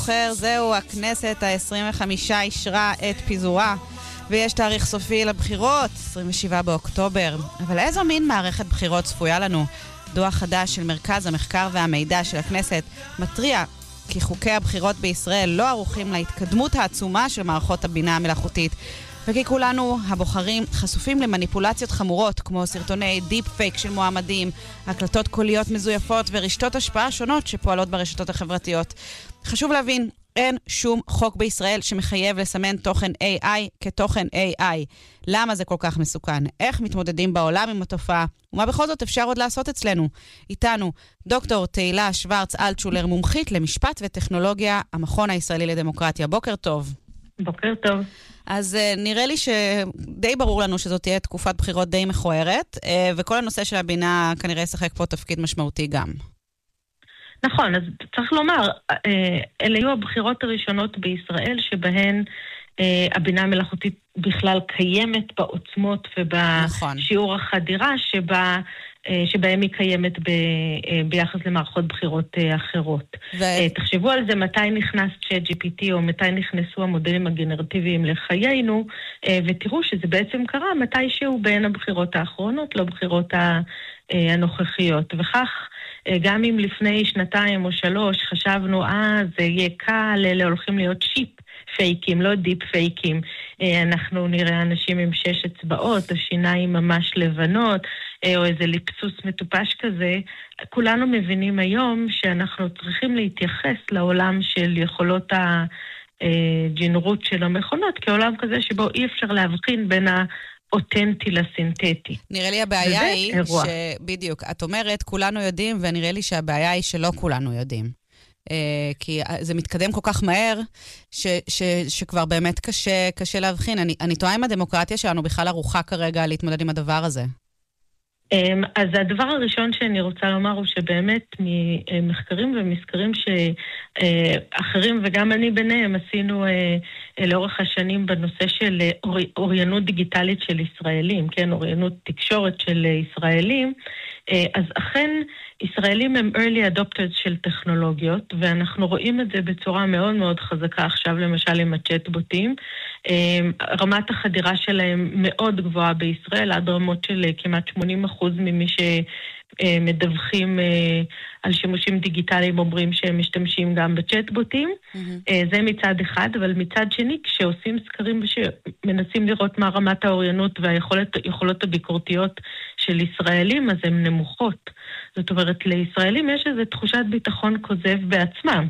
זהו, הכנסת ה-25 אישרה את פיזורה, ויש תאריך סופי לבחירות, 27 באוקטובר. אבל איזו מין מערכת בחירות צפויה לנו? דוח חדש של מרכז המחקר והמידע של הכנסת מתריע כי חוקי הבחירות בישראל לא ערוכים להתקדמות העצומה של מערכות הבינה המלאכותית, וכי כולנו, הבוחרים, חשופים למניפולציות חמורות, כמו סרטוני דיפ פייק של מועמדים, הקלטות קוליות מזויפות ורשתות השפעה שונות שפועלות ברשתות החברתיות. חשוב להבין, אין שום חוק בישראל שמחייב לסמן תוכן AI כתוכן AI. למה זה כל כך מסוכן? איך מתמודדים בעולם עם התופעה? ומה בכל זאת אפשר עוד לעשות אצלנו? איתנו דוקטור תהילה שוורץ אלטשולר, מומחית למשפט וטכנולוגיה, המכון הישראלי לדמוקרטיה. בוקר טוב. בוקר טוב. אז נראה לי שדי ברור לנו שזאת תהיה תקופת בחירות די מכוערת, וכל הנושא של הבינה כנראה ישחק פה תפקיד משמעותי גם. נכון, אז צריך לומר, אלה היו הבחירות הראשונות בישראל שבהן הבינה המלאכותית בכלל קיימת בעוצמות ובשיעור החדירה שבהם היא קיימת ביחס למערכות בחירות אחרות. תחשבו על זה, מתי נכנס ChatGPT או מתי נכנסו המודלים הגנרטיביים לחיינו, ותראו שזה בעצם קרה מתישהו בין הבחירות האחרונות לבחירות הנוכחיות. וכך, גם אם לפני 2 או 3 חשבנו, זה יהיה קל, אלה הולכים להיות שיפ פייקים, לא דיפ פייקים. אנחנו נראה אנשים עם 6 אצבעות, או שיניים ממש לבנות, או איזה ליפסוס מטופש כזה. כולנו מבינים היום שאנחנו צריכים להתייחס לעולם של יכולות הג'נרות של המכונות, כעולם כזה שבו אי אפשר להבחין בין אותנטי לסינתטי. נראה לי הבעיה היא בדיוק, את אומרת, כולנו יודעים, ונראה לי שהבעיה היא שלא כולנו יודעים. כי זה מתקדם כל כך מהר, שכבר באמת קשה להבחין. אני טועה עם הדמוקרטיה שלנו בכלל ערוכה כרגע להתמודד עם הדבר הזה. אז הדבר הראשון שאני רוצה לומר הוא שבאמת ממחקרים ומסקרים שאחרים וגם אני ביניהם עשינו לאורך השנים בנושא של אוריינות דיגיטלית של ישראלים, כן, אוריינות תקשורת של ישראלים, אז אכן ישראלים הם early adopters של טכנולוגיות, ואנחנו רואים את זה בצורה מאוד מאוד חזקה עכשיו, למשל עם הצ'טבוטים. רמת החדירה שלהם מאוד גבוהה בישראל, עד רמות של כמעט 80% ממי שמדווחים על שימושים דיגיטליים אומרים שהם משתמשים גם בצ'טבוטים. זה מצד אחד, אבל מצד שני, כשעושים סקרים שמנסים לראות מה רמת האוריינות והיכולות הביקורתיות של ישראלים, אז הן נמוכות. זאת אומרת, לישראלים יש איזו תחושת ביטחון כוזב בעצמם,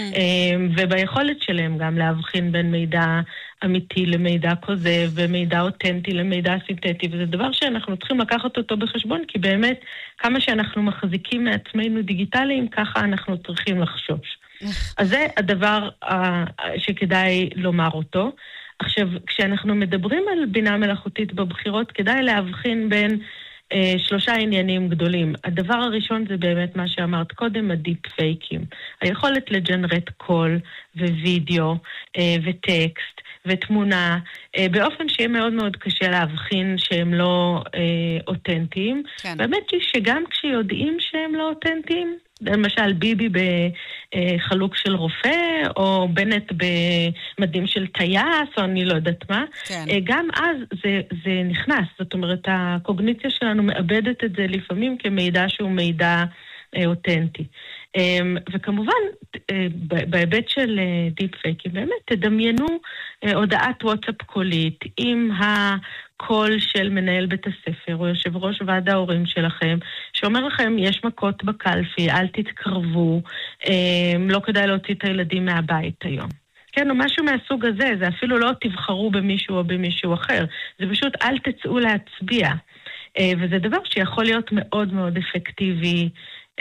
וביכולת שלהם גם להבחין בין מידע אמיתי למידע כוזב, ומידע אותנטי למידע סינתטי, וזה דבר שאנחנו צריכים לקחת אותו בחשבון, כי באמת, כמה שאנחנו מחזיקים מעצמנו דיגיטליים, ככה אנחנו צריכים לחשוש. אז זה הדבר שכדאי לומר אותו. עכשיו, כשאנחנו מדברים על בינה מלאכותית בבחירות, כדאי להבחין בין 3 עניינים גדולים. הדבר הראשון זה באמת מה שאמרת קודם, הדיפ פייקים. היכולת לג'נרט קול ווידאו וטקסט ותמונה, באופן שיהיה מאוד מאוד קשה להבחין שהם לא אותנטיים. כן. באמת שגם כשיודעים שהם לא אותנטיים, למשל ביבי בחלוק של רופא, או בנט במדים של טייס, או אני לא יודעת מה, כן. גם אז זה נכנס. זאת אומרת, הקוגניציה שלנו מאבדת את זה לפעמים כמידע שהוא מידע אותנטי. וכמובן, בהיבט של דיפ פייקים, באמת תדמיינו הודעת וואטסאפ קולית עם הקול של מנהל בית הספר או יושב ראש ועד ההורים שלכם, שאומר לכם, יש מכות בקלפי, אל תתקרבו, לא כדאי להוציא את הילדים מהבית היום. כן, או משהו מהסוג הזה, זה אפילו לא תבחרו במישהו או במישהו אחר, זה פשוט אל תצאו להצביע. וזה דבר שיכול להיות מאוד מאוד אפקטיבי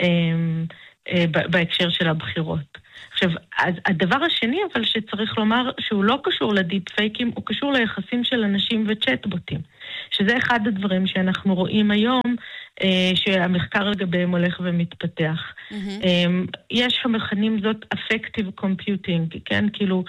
בהקשר של הבחירות. עכשיו, הדבר השני אבל שצריך לומר שהוא לא קשור לדיפ פייקים, הוא קשור ליחסים של אנשים וצ'טבוטים, שזה אחד הדברים שאנחנו רואים היום, שהמחקר לגביהם הולך ומתפתח. יש המכנים זאת affective computing, כן? כאילו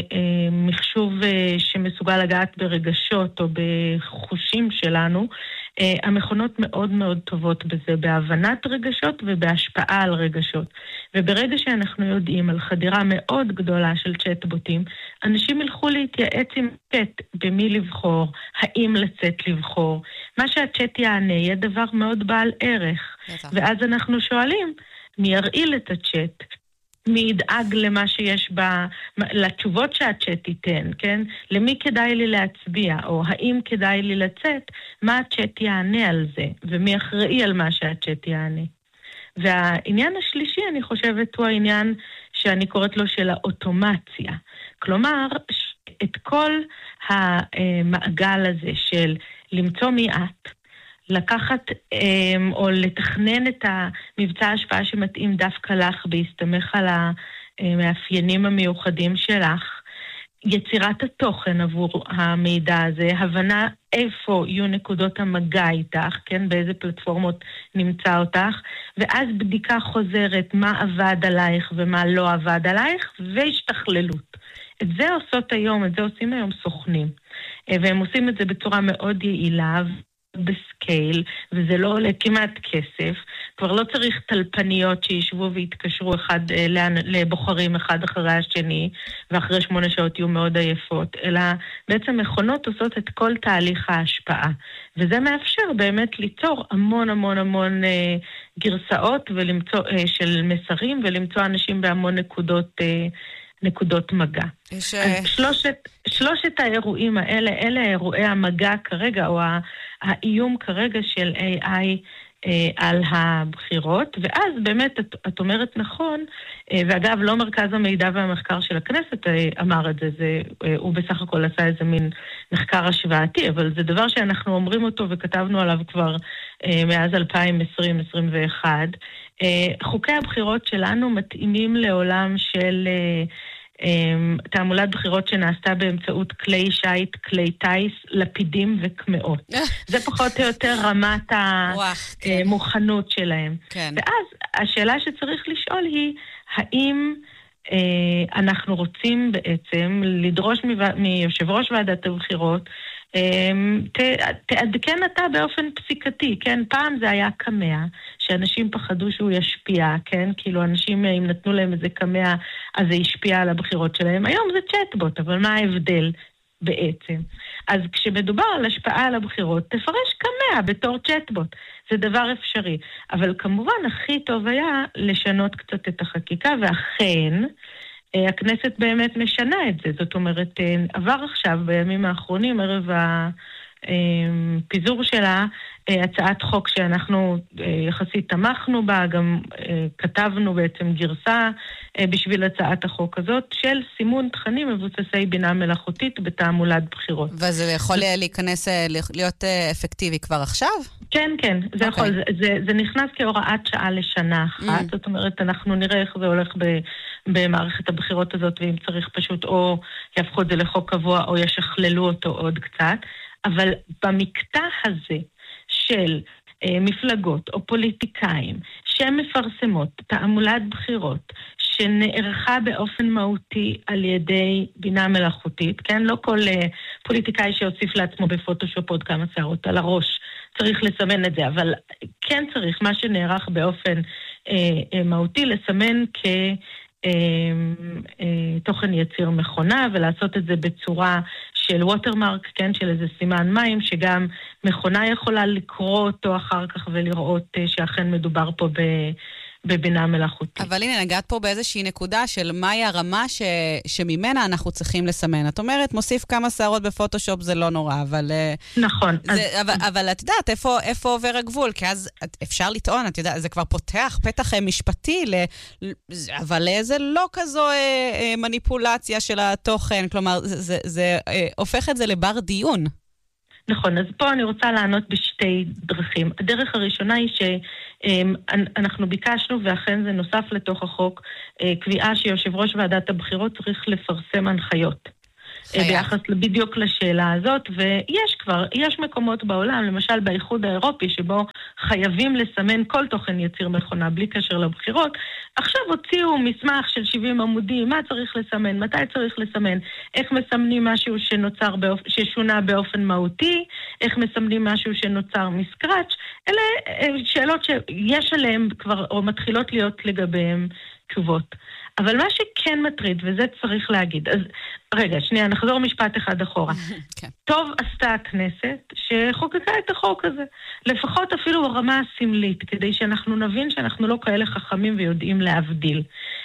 מחשוב שמסוגל לגעת ברגשות או בחושים שלנו, המכונות מאוד מאוד טובות בזה, בהבנת רגשות ובהשפעה על רגשות. וברגע שאנחנו יודעים על חדירה מאוד גדולה של צ'טבוטים, אנשים ילכו להתייעץ עם צ'ט במי לבחור, האם לצאת לבחור. מה שהצ'ט יענה יהיה דבר מאוד בעל ערך. ואז אנחנו שואלים, מי ירעיל את הצ'ט? מי ידאג למה שיש לתשובות שהצ'ט ייתן, כן? למי כדאי לי להצביע, או האם כדאי לי לצאת, מה הצ'ט יענה על זה, ומי אחראי על מה שהצ'ט יענה. והעניין השלישי, אני חושבת, הוא העניין שאני קוראת לו של האוטומציה. כלומר, את כל המעגל הזה של למצוא מי את, לקחת או לתכנן את המבצע ההשפעה שמתאים דווקא לך בהסתמך על המאפיינים המיוחדים שלך, יצירת התוכן עבור המידע הזה, הבנה איפה יהיו נקודות המגע איתך, כן, באיזה פלטפורמות נמצא אותך, ואז בדיקה חוזרת מה עבד עלייך ומה לא עבד עלייך, והשתכללות. את זה עושות היום, את זה עושים היום סוכנים, והם עושים את זה בצורה מאוד יעילה, בסקייל, וזה לא עולה כמעט כסף, כבר לא צריך טלפניות שישבו והתקשרו לבוחרים אחד אחרי השני, ואחרי 8 שעות יהיו מאוד עייפות, אלא בעצם מכונות עושות את כל תהליך ההשפעה, וזה מאפשר באמת ליצור המון המון המון גרסאות של מסרים, ולמצוא אנשים בהמון נקודות מגע. אז שלושת האירועים האלה, אלה אירועי המגע כרגע, או האיום כרגע של AI על הבחירות, ואז באמת את אומרת נכון, ואגב לא מרכז המידע והמחקר של הכנסת אמר את זה, הוא בסך הכל עשה איזה מין מחקר השוואתי, אבל זה דבר שאנחנו אומרים אותו וכתבנו עליו כבר מאז 2020-2021. חוקי הבחירות שלנו מתאימים לעולם של תעמולת בחירות שנעשתה באמצעות כלי שייט, כלי טייס, לפידים וקמאות. זה פחות או יותר רמת המוכנות שלהם. ואז השאלה שצריך לשאול היא, האם אנחנו רוצים בעצם לדרוש מיושב ראש ועדת הבחירות, תעדכן אתה באופן פסיקתי, כן? פעם זה היה קמע, שאנשים פחדו שהוא ישפיע, כן? כאילו אנשים, אם נתנו להם איזה קמע, אז זה ישפיע על הבחירות שלהם. היום זה צ'טבוט, אבל מה ההבדל בעצם? אז כשמדובר על השפעה על הבחירות, תפרש קמע בתור צ'טבוט. זה דבר אפשרי. אבל כמובן, הכי טוב היה לשנות קצת את החקיקה, ואכן, הכנסת באמת משנה את זה. זאת אומרת, עבר עכשיו בימים האחרונים, ערב הפיזור שלה, הצעת חוק שאנחנו יחסית תמכנו בה, גם כתבנו בעצם גרסה בשביל הצעת החוק הזאת, של סימון תכנים מבוססי בינה מלאכותית בתעמולת בחירות. וזה יכול להיכנס, להיות אפקטיבי כבר עכשיו? כן, כן, זה יכול. זה נכנס כהוראת שעה לשנה אחת, זאת אומרת, אנחנו נראה איך זה הולך במערכת הבחירות הזאת, ואם צריך פשוט או יהפכו את זה לחוק קבוע, או ישכללו אותו עוד קצת, אבל במקטע הזה, של מפלגות או פוליטיקאים שמפרסמות תעמולת בחירות שנערכה באופן מהותי על ידי בינה מלאכותית, כן? לא כל פוליטיקאי שיוסיף לעצמו בפוטושופ עוד כמה שערות על הראש צריך לסמן את זה, אבל כן צריך מה שנערך באופן מהותי לסמן תוכן יציר מכונה, ולעשות את זה בצורה של ווטרמרק, כן, של איזה סימן מים, שגם מכונה יכולה לקרוא אותו אחר כך ולראות שאכן מדובר פה בבינה מלאכותית. אבל הנה, נגעת פה באיזושהי נקודה של מהי הרמה שממנה אנחנו צריכים לסמן. את אומרת, מוסיף כמה שערות בפוטושופ, זה לא נורא, אבל... נכון. אבל את יודעת, איפה עובר הגבול? כי אז אפשר לטעון, את יודעת, זה כבר פותח פתח משפטי, אבל זה לא כזו מניפולציה של התוכן, כלומר, זה הופך את זה לבר דיון. נכון, אז פה אני רוצה לענות בשתי דרכים. הדרך הראשונה היא שאנחנו ביקשנו, ואכן זה נוסף לתוך החוק, קביעה שיושב ראש ועדת הבחירות צריך לפרסם הנחיות. ביחס בדיוק לשאלה הזאת, ויש מקומות בעולם, למשל באיחוד האירופי, שבו חייבים לסמן כל תוכן יציר מכונה בלי קשר לבחירות. עכשיו הוציאו מסמך של 70 עמודים, מה צריך לסמן, מתי צריך לסמן, איך מסמנים משהו ששונה באופן מהותי, איך מסמנים משהו שנוצר מסקרץ'. אלה שאלות שיש עליהן כבר, או מתחילות להיות לגביהן תשובות. אבל מה שכן מטריד, וזה צריך להגיד, אז רגע, שנייה, נחזור משפט אחד אחורה. טוב עשתה הכנסת שחוקקה את החוק הזה, לפחות אפילו ברמה הסמלית, כדי שאנחנו נבין שאנחנו לא כאלה חכמים ויודעים להבדיל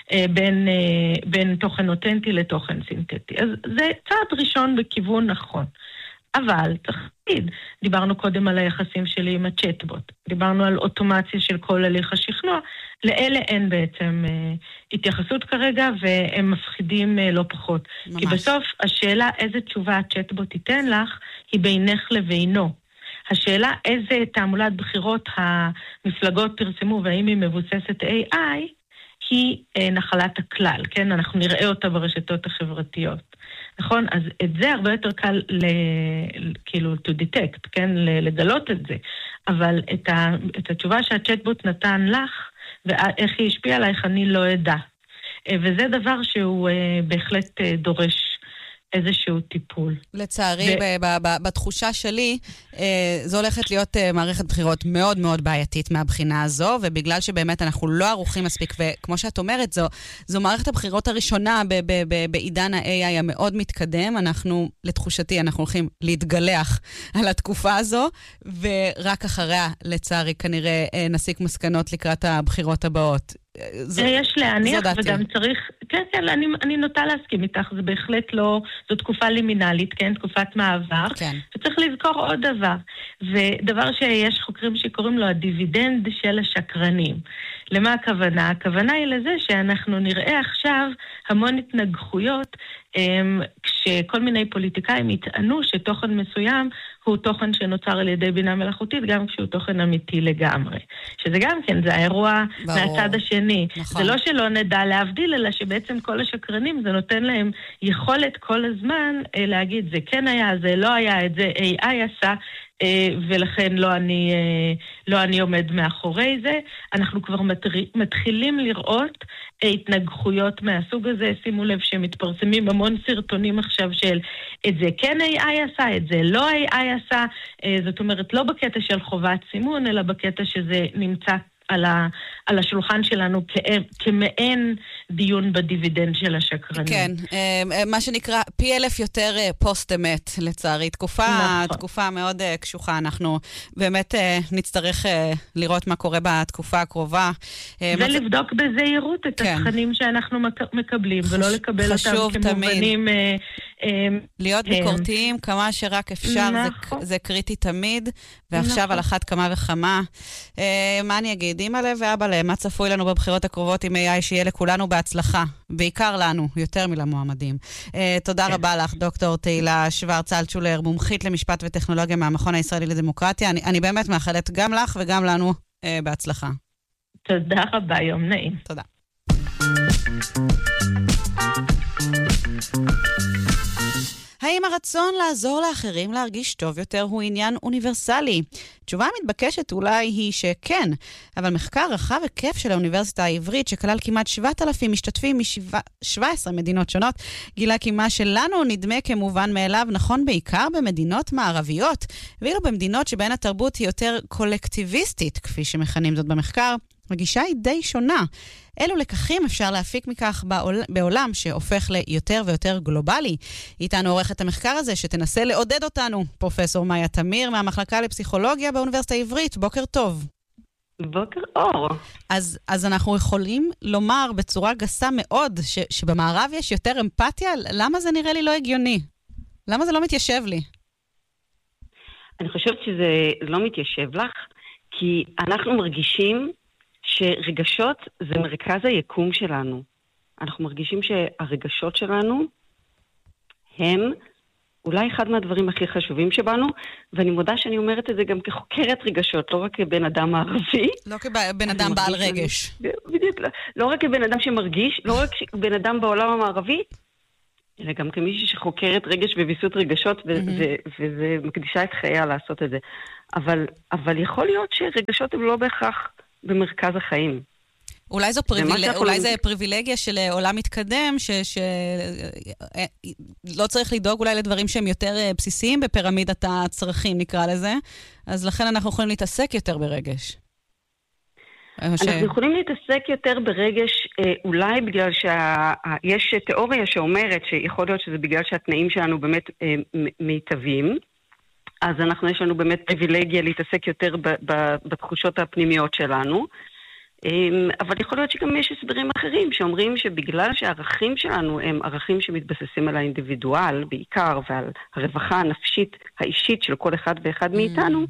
בין תוכן אותנטי לתוכן סינתטי. אז זה צעד ראשון בכיוון נכון. אבל, צריך להגיד, דיברנו קודם על היחסים שלי עם הצ'טבוט, דיברנו על אוטומציה של כל הליך השכנוע, לאלה אין בעצם התייחסות כרגע, והם מפחידים לא פחות. ממש. כי בסוף השאלה איזה תשובה הצ'טבוט ייתן לך, היא בינך לבינו. השאלה איזה תעמולת בחירות המפלגות פרסמו, והאם היא מבוססת AI, היא נחלת הכלל, כן? אנחנו נראה אותה ברשתות החברתיות. נכון? אז את זה הרבה יותר קל כאילו to detect, כן? לגלות את זה. אבל את התשובה שהצ'טבוט נתן לך, ואיך היא השפיעה עלייך, אני לא אדע. וזה דבר שהוא בהחלט דורש איזשהו טיפול. לצערי, בתחושה שלי, זו הולכת להיות מערכת בחירות מאוד מאוד בעייתית מהבחינה הזו, ובגלל שבאמת אנחנו לא ערוכים מספיק, וכמו שאת אומרת, זו מערכת הבחירות הראשונה בעידן ה-AI המאוד מתקדם, לתחושתי, אנחנו הולכים להתגלח על התקופה הזו, ורק אחריה, לצערי, כנראה נסיק מסקנות לקראת הבחירות הבאות. יש להניח וגם צריך, כן, אני נוטה להסכים איתך, זה בהחלט לא, זו תקופה לימינלית, כן, תקופת מעבר, וצריך לזכור עוד דבר, ודבר שיש חוקרים שקוראים לו הדיבידנד של השקרנים. למה הכוונה? הכוונה היא לזה שאנחנו נראה עכשיו המון התנגחויות, כשכל מיני פוליטיקאים יטענו שתוכן מסוים הוא תוכן שנוצר על ידי בינה מלאכותית, גם כשהוא תוכן אמיתי לגמרי. שזה גם כן, זה האירוע מהצד השני. נכון. זה לא שלא נדע להבדיל, אלא שבעצם כל השקרנים, זה נותן להם יכולת כל הזמן להגיד, זה כן היה, זה לא היה, את זה AI עשה, ולכן לא אני עומד מאחורי זה. אנחנו כבר מתחילים לראות התנגחויות מהסוג הזה. שימו לב שמתפרסמים המון סרטונים עכשיו של את זה כן AI עשה, את זה לא AI עשה. זאת אומרת, לא בקטע של חובת סימון, אלא בקטע שזה נמצא על השולחן שלנו כמעין דיון בדיבידנד של השקרנים. כן, מה שנקרא פי 1000 יותר פוסט אמת, לצערי. תקופה מאוד קשוחה. אנחנו באמת נצטרך לראות מה קורה בתקופה הקרובה. ולבדוק בזהירות את התכנים שאנחנו מקבלים, ולא לקבל אותם כמובנים. להיות ביקורתיים כמה שרק אפשר, זה קריטי תמיד, ועכשיו על אחת כמה וכמה. מה אני אגיד? אמא לב ואבא לב, מה צפוי לנו בבחירות הקרובות עם AI שיהיה לכולנו בהצלחה, בעיקר לנו, יותר מלמועמדים. תודה רבה לך, דוקטור תהילה שוורץ-אלטשולר, מומחית למשפט וטכנולוגיה מהמכון הישראלי לדמוקרטיה. אני באמת מאחלת גם לך וגם לנו בהצלחה. תודה רבה, יום נעים. תודה. האם הרצון לעזור לאחרים להרגיש טוב יותר הוא עניין אוניברסלי? תשובה המתבקשת אולי היא שכן, אבל מחקר רחב היקף של האוניברסיטה העברית, שכלל כמעט 7,000 משתתפים מ-17 מדינות שונות, גילה כי מה שלנו נדמה כמובן מאליו נכון בעיקר במדינות מערביות, ואילו במדינות שבהן התרבות היא יותר קולקטיביסטית, כפי שמכנים זאת במחקר, הגישה היא די שונה. אילו לקחים אפשר להפיק מכך בעולם שהופך ליותר ויותר גלובלי? איתנו עורכת המחקר הזה שתנסה לעודד אותנו, פרופסור מאיה תמיר מהמחלקה לפסיכולוגיה באוניברסיטה העברית. בוקר טוב. בוקר אור. אז אנחנו יכולים לומר בצורה גסה מאוד שבמערב יש יותר אמפתיה. למה זה נראה לי לא הגיוני? למה זה לא מתיישב לי? אני חושבת שזה לא מתיישב לך, כי אנחנו מרגישים שרגשות זה מרכז היקום שלנו. אנחנו מרגישים שהרגשות שלנו הם אולי אחד מהדברים הכי חשובים שבנו, ואני מודה שאני אומרת את זה גם כחוקרת רגשות, לא רק כבן אדם ערבי. לא כבן אדם בעל רגש. בדיוק, לא רק כבן אדם שמרגיש, לא רק כבן אדם בעולם המערבי, אלא גם כמישהי שחוקרת רגש וויסות רגשות, וזה מקדישה את חייה לעשות את זה. אבל יכול להיות שרגשות הם לא בהכרח במרכז החיים. אולי זה פריבילגיה של עולם מתקדם, שלא צריך לדאוג אולי לדברים שהם יותר בסיסיים בפירמידת הצרכים, נקרא לזה, אז לכן אנחנו יכולים להתעסק יותר ברגש. אנחנו יכולים להתעסק יותר ברגש, אולי בגלל שיש תיאוריה שאומרת שיכול להיות שזה בגלל שהתנאים שלנו באמת מיטביים, אז יש לנו באמת פריבילגיה להתעסק יותר בתחושות הפנימיות שלנו, אבל יכול להיות שגם יש הסברים אחרים שאומרים שבגלל שהערכים שלנו הם ערכים שמתבססים על האינדיבידואל בעיקר ועל הרווחה הנפשית האישית של כל אחד ואחד מאיתנו,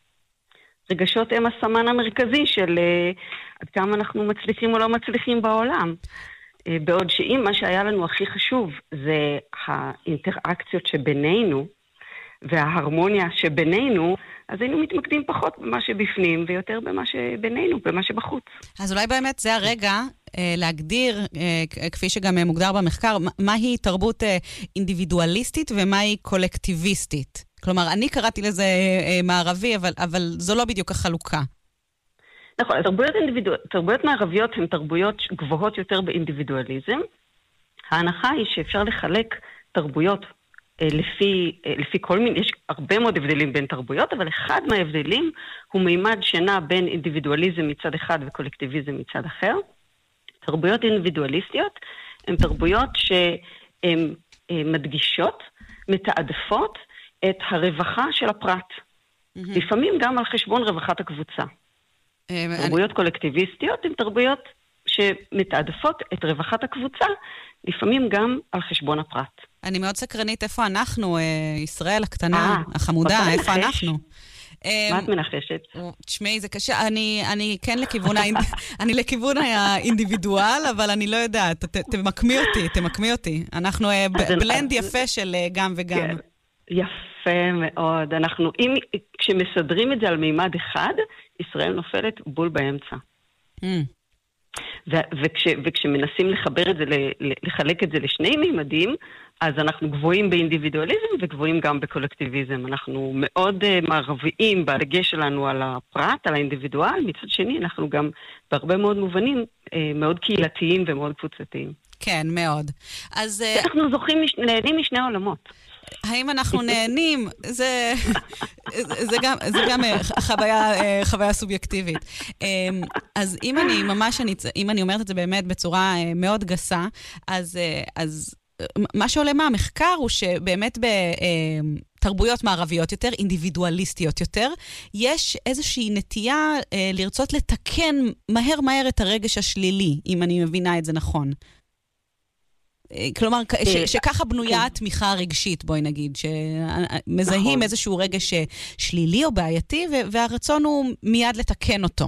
רגשות הם הסמן המרכזי של עד כמה אנחנו מצליחים או לא מצליחים בעולם. בעוד שאם מה שהיה לנו הכי חשוב זה האינטראקציות שבינינו וההרמוניה שבינינו, אז היינו מתמקדים פחות במה שבפנים ויותר במה שבינינו, במה שבחוץ. אז אולי באמת זה הרגע להגדיר, כפי שגם מוגדר במחקר, מהי תרבות אינדיבידואליסטית ומהי קולקטיביסטית. כלומר, אני קראתי לזה מערבי, אבל זו לא בדיוק החלוקה. נכון, תרבויות מערביות הן תרבויות גבוהות יותר באינדיבידואליזם. ההנחה היא שאפשר לחלק תרבויות לפי כל מיני, יש הרבה מאוד הבדלים בין תרבויות, אבל אחד מההבדלים הוא מימד שנע בין אינדיבידואליזם מצד אחד וקולקטיביזם מצד אחר. תרבויות אינדיבידואליסטיות הן תרבויות שהן מדגישות, מתעדפות את הרווחה של הפרט. לפעמים גם על חשבון רווחת הקבוצה. תרבויות קולקטיביסטיות הן תרבויות שמתעדפות את רווחת הקבוצה, לפעמים גם על חשבון הפרט. אני מאוד סקרנית איפה אנחנו, ישראל הקטנה, החמודה, איפה אנחנו. מה את מנחשת? תשמעי, זה קשה, אני כן לכיוון האינדיבידואל, אבל אני לא יודעת, תמקמי אותי. אנחנו בלנד יפה של גם וגם. יפה מאוד. כשמסדרים את זה על מימד אחד, ישראל נופלת בול באמצע. וכשמנסים לחבר את זה, לחלק את זה לשני מימדים, אז אנחנו גבוהים באינדיבידואליזם וגבוהים גם בקולקטיביזם. אנחנו מאוד מערביים בדגש שלנו על הפרט, על האינדיבידואל. מצד שני, אנחנו גם בהרבה מאוד מובנים מאוד קהילתיים ומאוד קבוצתיים. כן, מאוד. אז אנחנו נהנים משני עולמות. האם אנחנו נהנים? זה גם חוויה סובייקטיבית. אז אם אני אומרת את זה באמת בצורה מאוד גסה, אז מה שעולה מהמחקר הוא שבאמת בתרבויות מערביות יותר, אינדיבידואליסטיות יותר, יש איזושהי נטייה לרצות לתקן מהר את הרגש השלילי, אם אני מבינה את זה נכון. כלומר, שככה בנויה התמיכה הרגשית, בואי נגיד, שמזהים איזשהו רגש שלילי או בעייתי, והרצון הוא מיד לתקן אותו.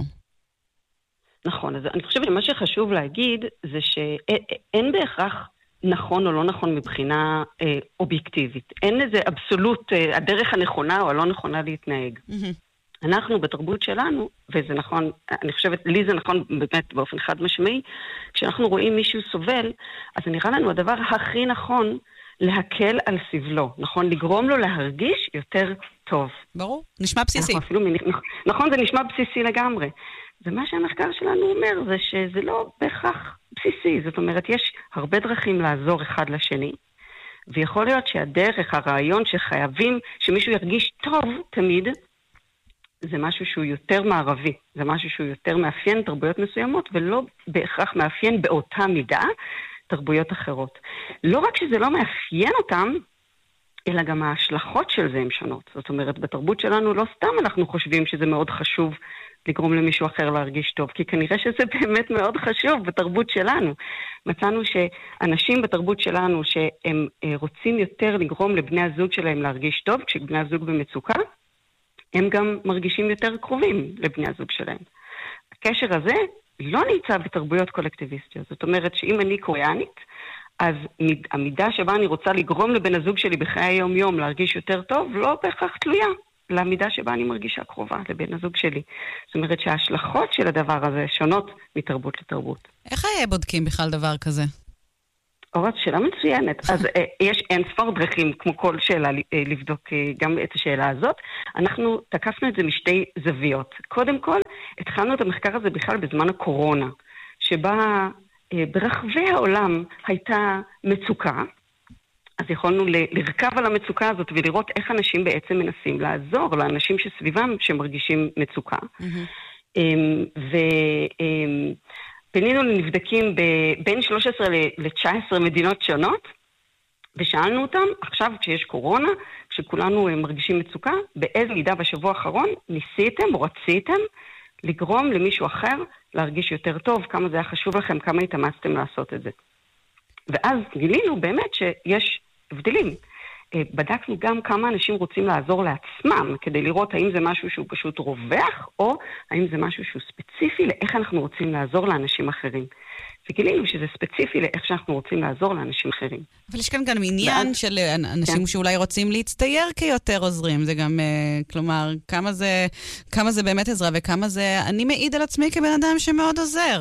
נכון, אז אני חושבת שמה שחשוב להגיד, זה שאין בהכרח נכון או לא נכון מבחינה אובייקטיבית. אין איזה אבסולוט, הדרך הנכונה או הלא נכונה להתנהג. אנחנו בתרבות שלנו, וזה נכון, אני חושבת, לי זה נכון באמת באופן חד משמעי, כשאנחנו רואים מישהו סובל, אז נראה לנו הדבר הכי נכון להקל על סבלו, נכון? לגרום לו להרגיש יותר טוב. ברור, נשמע בסיסי. נכון, זה נשמע בסיסי לגמרי. ומה שהמחקר שלנו אומר זה שזה לא בהכרח בסיסי, זאת אומרת, יש הרבה דרכים לעזור אחד לשני, ויכול להיות שהדרך, הרעיון שחייבים שמישהו ירגיש טוב תמיד, זה משהו שהוא יותר מערבי, זה משהו שהוא יותר מאפיין תרבויות מסוימות, ולא בהכרח מאפיין באותה מידה תרבויות אחרות. לא רק שזה לא מאפיין אותם, אלא גם ההשלכות של זה הן שונות. זאת אומרת, בתרבות שלנו לא סתם אנחנו חושבים שזה מאוד חשוב לגרום למישהו אחר להרגיש טוב, כי כנראה שזה באמת מאוד חשוב בתרבות שלנו. מצאנו שאנשים בתרבות שלנו שהם רוצים יותר לגרום לבני הזוג שלהם להרגיש טוב, כשבני הזוג במצוקה, הם גם מרגישים יותר קרובים לבני הזוג שלהם. הקשר הזה לא נמצא בתרבויות קולקטיביסטיות. זאת אומרת שאם אני קוריאנית, אז המידה שבה אני רוצה לגרום לבן הזוג שלי בחיי היום-יום להרגיש יותר טוב, לא בהכרח תלויה למידה שבה אני מרגישה קרובה לבן הזוג שלי. זאת אומרת שההשלכות של הדבר הזה שונות מתרבות לתרבות. איך בודקים בכלל דבר כזה? אורת, שאלה מצוינת. אז יש אין ספור דרכים, כמו כל שאלה, לבדוק גם את השאלה הזאת. אנחנו תקפנו את זה משתי זוויות. קודם כל, התחלנו את המחקר הזה בכלל בזמן הקורונה, שבה ברחבי העולם הייתה מצוקה, אז יכולנו לרכב על המצוקה הזאת ולראות איך אנשים בעצם מנסים לעזור לאנשים שסביבם שמרגישים מצוקה. פנינו לנבדקים בין 13 ל-19 מדינות שונות, ושאלנו אותם, עכשיו כשיש קורונה, כשכולנו מרגישים מצוקה, באיזה מידה בשבוע האחרון ניסיתם או רציתם לגרום למישהו אחר להרגיש יותר טוב, כמה זה היה חשוב לכם, כמה התאמצתם לעשות את זה. ואז גילינו באמת שיש הבדלים. בדקנו גם כמה אנשים רוצים לעזור לעצמם, כדי לראות האם זה משהו שהוא פשוט רווח, או האם זה משהו שהוא ספציפי לאיך אנחנו רוצים לעזור לאנשים אחרים. וגילינו שזה ספציפי לאיך שאנחנו רוצים לעזור לאנשים אחרים. אבל יש כאן גם עניין של אנשים שאולי רוצים להצטייר כיותר עוזרים. זה גם, כלומר, כמה זה באמת עזרה וכמה זה, אני מעיד על עצמי כבן אדם שמאוד עוזר.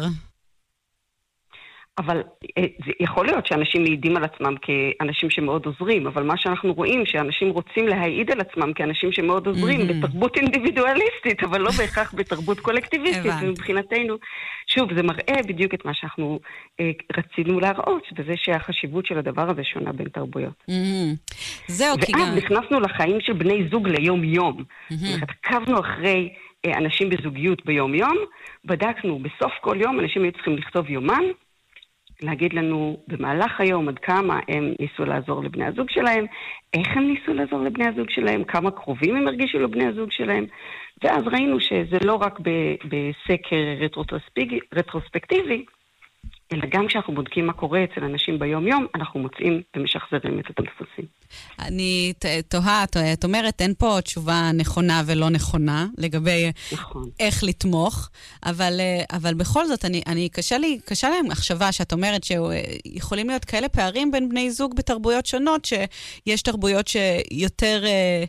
אבל זה יכול להיות שאנשים מעידים על עצמם כאנשים שמאוד עוזרים, אבל מה שאנחנו רואים שאנשים רוצים להעיד על עצמם כאנשים שמאוד עוזרים בתרבות אינדיבידואליסטית, אבל לא בהכרח בתרבות קולקטיביסטית. ומבחינתנו, שוב, זה מראה בדיוק את מה שאנחנו רצינו להראות, וזה שהחשיבות של הדבר הזה שונה בין תרבויות. ואז נכנסנו לחיים של בני זוג ליום-יום. עקבנו אחרי אנשים בזוגיות ביום-יום, בדקנו בסוף כל יום, אנשים היו צריכים לכתוב יומן, להגיד לנו במהלך היום עד כמה הם ניסו לעזור לבני הזוג שלהם, איך הם ניסו לעזור לבני הזוג שלהם, כמה קרובים הם הרגישו לבני הזוג שלהם, ואז ראינו שזה לא רק בסקר רטרוספקטיבי, אלא גם כשאנחנו בודקים מה קורה אצל אנשים ביום-יום, אנחנו מוצאים ומשחזרים את הדפוסים. אני תוהה, את אומרת, אין פה תשובה נכונה ולא נכונה, לגבי איך לתמוך, אבל בכל זאת, קשה להם מחשבה שאת אומרת שיכולים להיות כאלה פערים בין בני זוג בתרבויות שונות, שיש תרבויות שיותר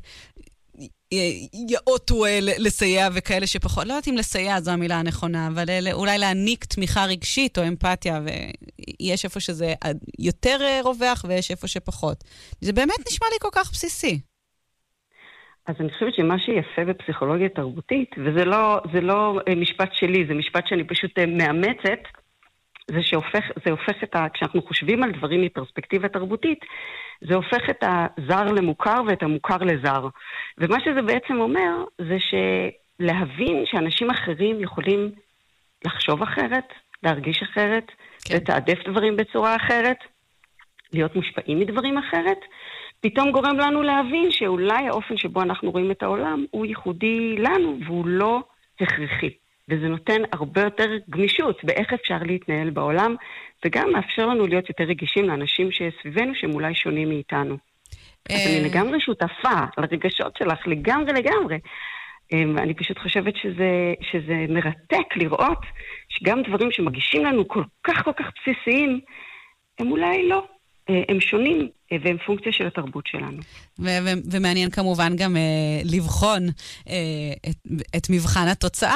יאותו לסייע וכאלה שפחות, לא יודעת אם לסייע זו המילה הנכונה, אבל אולי להעניק תמיכה רגשית או אמפתיה, ויש איפה שזה יותר רווח ויש איפה שפחות. זה באמת נשמע לי כל כך בסיסי. אז אני חושבת שמה שיפה בפסיכולוגיה תרבותית, וזה לא משפט שלי, זה משפט שאני פשוט מאמצת, זה הופך כשאנחנו חושבים על דברים מפרספקטיבה תרבותית, זה הופך את הזר למוכר ואת המוכר לזר. ומה שזה בעצם אומר, זה שלהבין שאנשים אחרים יכולים לחשוב אחרת, להרגיש אחרת, לתעדף דברים בצורה אחרת, להיות מושפעים מדברים אחרת, פתאום גורם לנו להבין שאולי האופן שבו אנחנו רואים את העולם הוא ייחודי לנו, והוא לא הכרחי. וזה נותן הרבה יותר גמישות באיך אפשר להתנהל בעולם, וגם מאפשר לנו להיות יותר רגישים לאנשים שסביבנו שהם אולי שונים מאיתנו. אז אני לגמרי שותפה לרגשות שלך, לגמרי. אני פשוט חושבת שזה מרתק לראות שגם דברים שמגישים לנו כל כך בסיסיים, הם אולי לא. הם שונים והם פונקציה של התרבות שלנו. ומעניין כמובן גם לבחון את מבחן התוצאה.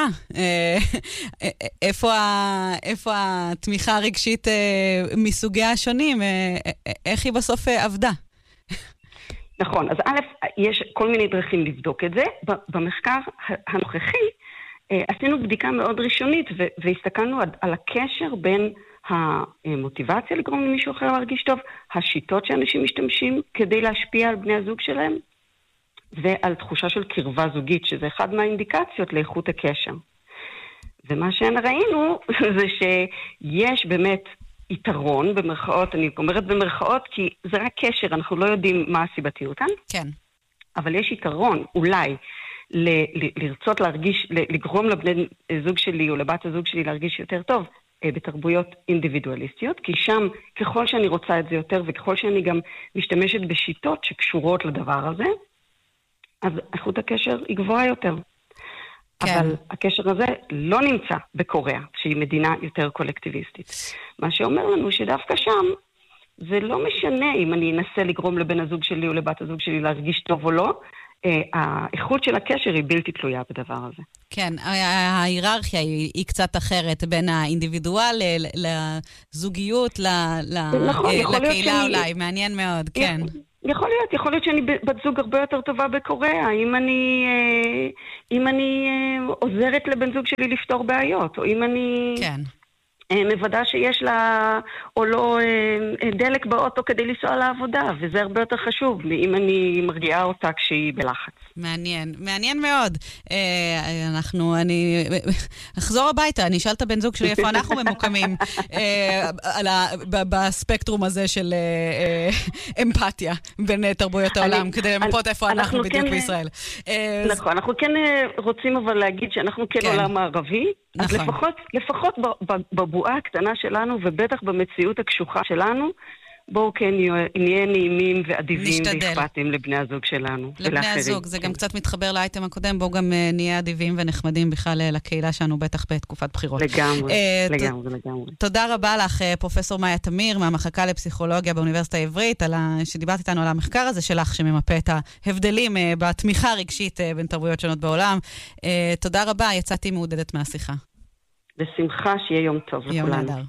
איפה התמיכה הרגשית מסוגיה השונים, איך היא בסוף עבדה? נכון, אז א', יש כל מיני דרכים לבדוק את זה. במחקר הנוכחי עשינו בדיקה מאוד ראשונית והסתכלנו על הקשר בין המוטיבציה לגרום למישהו אחר להרגיש טוב, השיטות שאנשים משתמשים כדי להשפיע על בני הזוג שלהם, ועל תחושה של קרבה זוגית, שזה אחד מהאינדיקציות לאיכות הקשר. ומה שראינו זה שיש באמת יתרון, במרכאות, אני אומרת במרכאות, כי זה רק קשר, אנחנו לא יודעים מה הסיבתיות כאן. כן. אבל יש יתרון, אולי, לרצות להרגיש, לגרום לבני זוג שלי או לבת הזוג שלי להרגיש יותר טוב, בתרבויות אינדיבידואליסטיות, כי שם ככל שאני רוצה את זה יותר וככל שאני גם משתמשת בשיטות שקשורות לדבר הזה, אז איכות הקשר היא גבוהה יותר. כן. אבל הקשר הזה לא נמצא בקוריאה, שהיא מדינה יותר קולקטיביסטית. מה שאומר לנו שדווקא שם, זה לא משנה אם אני אנסה לגרום לבן הזוג שלי או לבת הזוג שלי להרגיש טוב או לא, האיכות של הקשר היא בלתי תלויה בדבר הזה. כן, ההיררכיה היא קצת אחרת בין האינדיבידואל לזוגיות, לקהילה אולי, מעניין מאוד, כן. יכול להיות שאני בת זוג הרבה יותר טובה בקוריאה, אם אני עוזרת לבן זוג שלי לפתור בעיות, או אם אני מוודא שיש לה או לא דלק באוטו כדי לנסוע לעבודה, וזה הרבה יותר חשוב אם אני מרגיעה אותה כשהיא בלחץ. מעניין מאוד. אני אחזור הביתה, אני אשאל את הבן זוג שלי איפה אנחנו ממוקמים בספקטרום הזה של אמפתיה בין תרבויות העולם, כדי למפות איפה אנחנו בדיוק בישראל. נכון, אנחנו כן רוצים אבל להגיד שאנחנו כן עולם מערבי, אז לפחות בבועה הקטנה שלנו, ובטח במציאות הקשוחה שלנו, בואו כן נהיה נעימים ואדיבים ואכפתים לבני הזוג שלנו. לבני הזוג, זה גם קצת מתחבר לאייטם הקודם, בואו גם נהיה אדיבים ונחמדים בכלל לקהילה שלנו, בטח בתקופת בחירות. לגמרי. תודה רבה לך, פרופסור מאיה תמיר, מהמחלקה לפסיכולוגיה באוניברסיטה העברית, שדיברת איתנו על המחקר הזה שלך, שממפה את ההבדלים בתמיכה הרגשית בין תרבויות שונות בעולם. תודה רבה, יצאתי מעודדת מהשיחה. בשמחה, שיהיה יום טוב לכולנו. יום נהדר.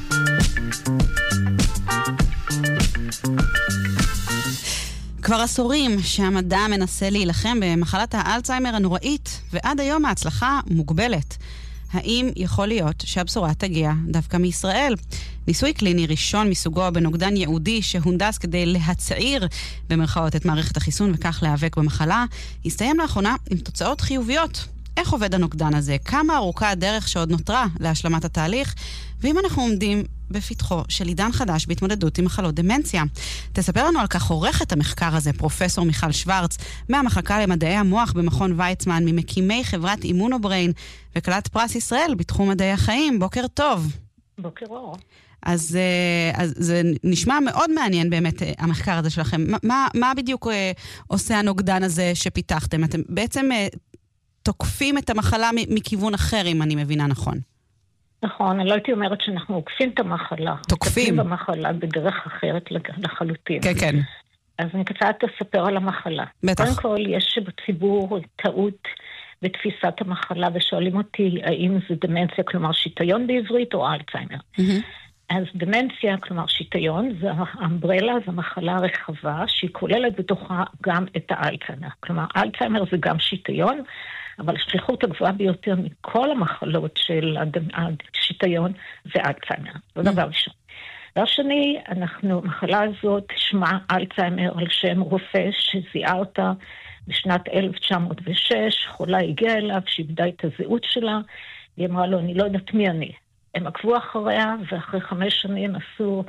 כבר עשורים שהמדע מנסה להילחם במחלת האלצהיימר הנוראית, ועד היום ההצלחה מוגבלת. האם יכול להיות שהבשורה תגיע דווקא מישראל? ניסוי קליני ראשון מסוגו בנוגדן יהודי שהונדס כדי להצעיר במרכאות את מערכת החיסון וכך להיאבק במחלה, הסתיים לאחרונה עם תוצאות חיוביות. איך עובד הנוגדן הזה? כמה ארוכה הדרך שעוד נותרה להשלמת התהליך? ואם אנחנו עומדים בפתחו של עידן חדש בהתמודדות עם מחלות דמנציה. תספר לנו על כך עורכת המחקר הזה, פרופסור מיכל שוורץ, מהמחלקה למדעי המוח במכון ויצמן, ממקימי חברת אימונובריין, וכלת פרס ישראל בתחום מדעי החיים. בוקר טוב. בוקר אור. אז זה נשמע מאוד מעניין באמת, המחקר הזה שלכם. מה בדיוק עושה הנוגדן הזה שפיתחתם? אתם בעצם תוקפים את המחלה מכיוון אחר, אם אני מבינה נכון. נכון, אני לא הייתי אומרת שאנחנו עוקפים את המחלה. תוקפים. במחלה בדרך אחרת לחלוטין. כן. אז אני קצת אספר על המחלה. בטח. קודם כל, יש בציבור טעות בתפיסת המחלה, ושואלים אותי האם זה דמנציה, כלומר שיטיון בעברית, או אלצהיימר. אז דמנציה, כלומר שיטיון, זה האמברלה, זו מחלה רחבה, שהיא כוללת בתוכה גם את האלצהיימר. כלומר, אלצהיימר זה גם שיטיון, אבל השכיחות הגבוהה ביותר מכל המחלות של השיטיון זה אלצהיימר. זה דבר ראשון. דבר שני, המחלה הזאת שמה אלצהיימר על שם רופא שזיהה אותה בשנת 1906, חולה הגיעה אליו, שאיבדה את הזהות שלה, היא אמרה לו, אני לא יודעת מי אני. הם עקבו אחריה, ואחרי 5 שנים עשו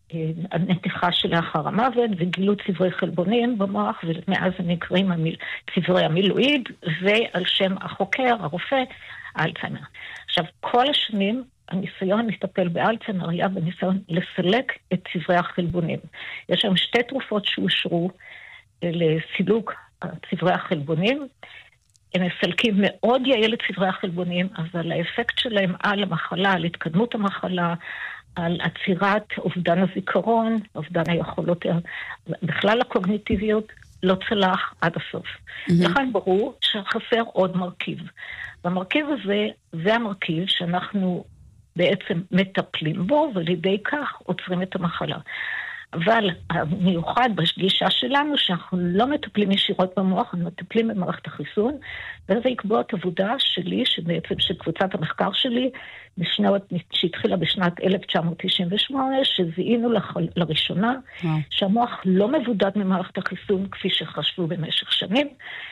הנתיחה שלאחר המוות, וגילו צברי חלבונים במוח, ומאז הם נקראים צברי המילואיד, ועל שם החוקר, הרופא, אלצהיימר. עכשיו, כל השנים, הניסיון לטפל באלצהיימר היה בניסיון לסלק את צברי החלבונים. יש שם 2 תרופות שאושרו לסילוק צברי החלבונים, הם מסלקים מאוד יעיל את צברי החלבונים, אבל האפקט שלהם על המחלה, על התקדמות המחלה, על עצירת אובדן הזיכרון, אובדן היכולות, בכלל הקוגניטיביות, לא צלח עד הסוף. לכן ברור שחסר עוד מרכיב. והמרכיב הזה, זה המרכיב שאנחנו בעצם מטפלים בו, ולידי כך עוצרים את המחלה. אבל המיוחד בגישה שלנו, שאנחנו לא מטפלים ישירות במוח, אנחנו מטפלים במערכת החיסון, וזה יקבעות עבודה שלי, שבעצם של קבוצת המחקר שלי, שהתחילה בשנת 1998, שזיהינו לראשונה, שהמוח לא מבודד ממערכת החיסון, כפי שחשבו במשך שנים,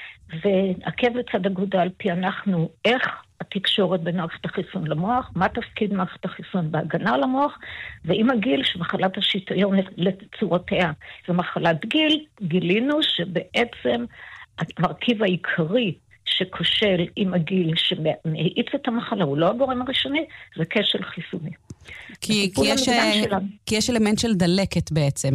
ועקב לצד אגודל פענחנו איך התקשורת בין מערכת החיסון למוח, מה תפקיד מערכת החיסון בהגנה על המוח, ועם הגיל שמחלת השיטיון לצורותיה ומחלת גיל, גילינו שבעצם המרכיב העיקרי שכושל עם הגיל שמאיץ את המחלה, הוא לא הגורם הראשוני, זה כשל חיסוני. כי יש אלמנט של דלקת בעצם.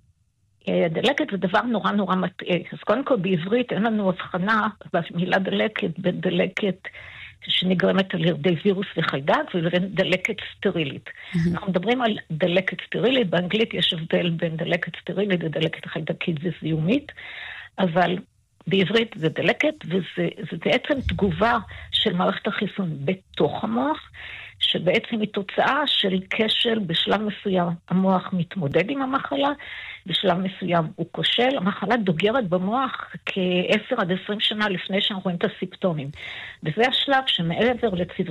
דלקת זה דבר נורא נורא מטעה. אז קודם כל בעברית אין לנו הבחנה במילה דלקת בין דלקת שנגרמת על ידי וירוס וחיידק ולבין דלקת סטרילית. אנחנו מדברים על דלקת סטרילית, באנגלית יש הבדל בין דלקת סטרילית ודלקת חיידקית וזיהומית, אבל בעברית זה דלקת, וזה בעצם תגובה של מערכת החיסון בתוך המוח, שבעצם היא תוצאה של כשל בשלב מסוים. המוח מתמודד עם המחלה, בשלב מסוים הוא כושל, המחלה דוגרת במוח כ10 עד 20 שנה לפני שאנחנו רואים את הסימפטומים. וזה השלב שמעבר לציווי